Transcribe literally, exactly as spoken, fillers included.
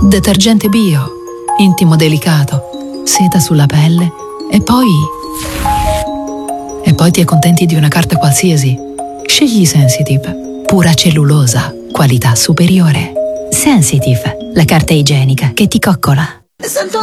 Detergente bio, intimo delicato, seta sulla pelle e poi... E poi ti accontenti di una carta qualsiasi. Scegli Sensitive, pura cellulosa, qualità superiore. Sensitive, la carta igienica che ti coccola. Sento